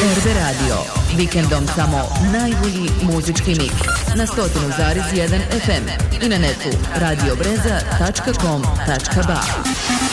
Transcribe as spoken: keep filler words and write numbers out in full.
R B Radio. Vikendom samo najbolji muzički mix na sto zarez jedan F M i na netu radio breza tačka com tačka ba.